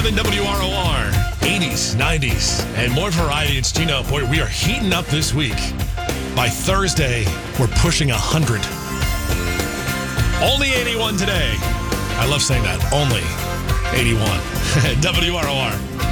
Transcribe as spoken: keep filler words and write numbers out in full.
seven W R O R. eighties, nineties, and more variety. It's Gino. Boy, we are heating up this week. By Thursday, we're pushing one hundred. Only eighty-one today. I love saying that. Only eighty-one. W R O R.